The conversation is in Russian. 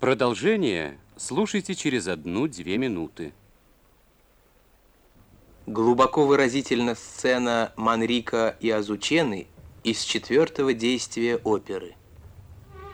Продолжение слушайте через 1-2 минуты. Глубоко выразительна сцена Манрика и Азучены из 4-го действия оперы.